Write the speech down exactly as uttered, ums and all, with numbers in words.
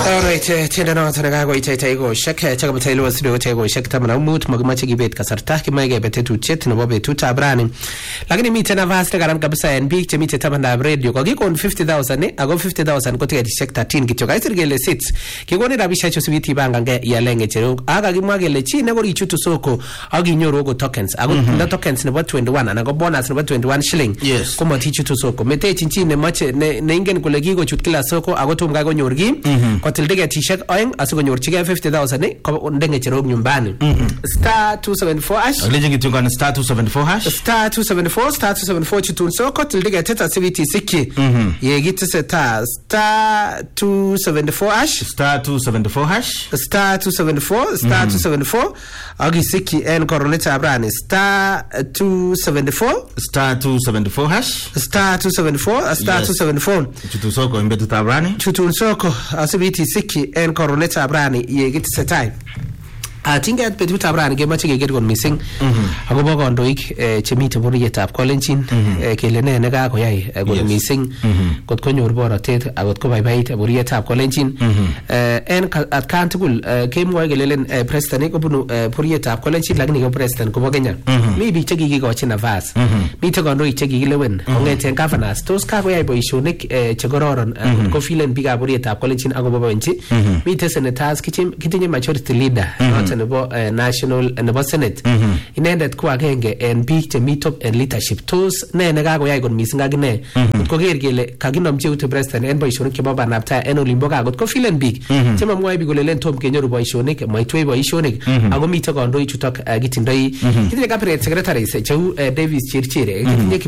Alright, tienda noto nakakoit taikoshek chekabo tailo studio taikoshek taman ak mut makimache kibet kasarta kimae kebet tetutiet nebo betutab rani. Lakini miten nafas nekaran kabisa en biik chemiten tabandab radio kokikon fifty thousand eh ako fifty thousand ko tiketishek thirteen kityo kaisir kele sits kikoni rabishek chu sibiti bangange ialen ngecherok aka kimwa kele chi nekorichutu soko ak inyoru ko tokens ako nda tokens nebo twenty-one anan ko bonus nebo twenty-one shilling komotichutu soko metechin chi nemache neingen kole kikochut kila soko ako tom kai konyor ki kotil tiketishek oeng asikonyorchigei fifty thousand eh ko ndengecherok nyumbani star two seventy-four hash Legend kitungana star two seventy-four hash star two seventy-four star two seventy-four chutun soko til ticket activity siki ye gitse ta star two seventy-four hash star two seventy-four hash star two seventy-four star two seventy-four agi siki en koroneta abrani star two seventy-four star two seventy-four hash star two seventy-four star two seventy-four chutun soko imbetu tabrani chutun soko activity siki en koroneta abrani ye gitse time atinget betutab rani kemache keker kon missing akobo kandoik chemite boriyetab kolenjin kele ne nekakoyai kon missing kot konyor borotet akot ko baibait boriyetab kolenjin en atkan tugul kemwoe kelelen president kobunu boriyetab kolenjin lakini ko president kobo Kenya mi biik chekikikochi nafas mite kandoik chekikilewen kong'eten governors tos kakoyai boisionik chekororon ko filen biikab boriyetab kolenjin akobo benchi mite senators kitinye majority leader nebo uh, national uh, nebo senate inendet ko agenge en biik chemi top en leadership tos ne nekakoyai kon missing akine ko ker kele kakinomchi ut president en boisionik chebo banabta en olimbo kakot ko filen biik chemamwoe biik kole len tom kenyoru boisionik maitwei boisionik ako mite kandoik chutok kitindoi kitinye cabinet secretaries cheu Davis Chirchir kitinye